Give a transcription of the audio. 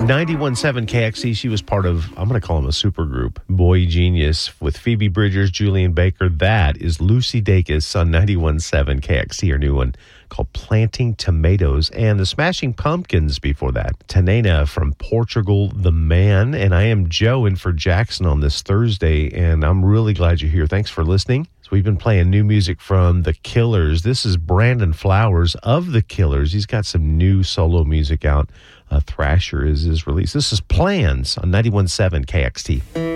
91.7 KXC, she was part of, I'm going to call him a super group, Boy Genius, with Phoebe Bridgers, Julian Baker. That is Lucy Dacus on 91.7 KXC, her new one called Planting Tomatoes. And the Smashing Pumpkins before that, Tanena from Portugal, The Man. And I am Joe in for Jackson on this Thursday, and I'm really glad you're here. Thanks for listening. So we've been playing new music from The Killers. This is Brandon Flowers of The Killers. He's got some new solo music out. Thrasher is his release. This is Plans on 91.7 KXT.